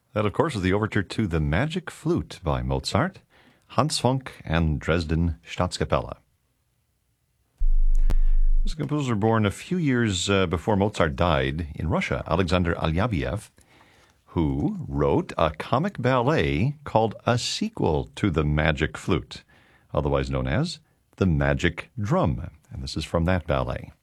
That, of course, is the overture to The Magic Flute by Mozart, Hans Funk, and Dresden Staatskapelle. This composer born a few years before Mozart died in Russia, Alexander Alyabiev, who wrote a comic ballet called a sequel to The Magic Flute, otherwise known as The Magic Drum. And this is from that ballet.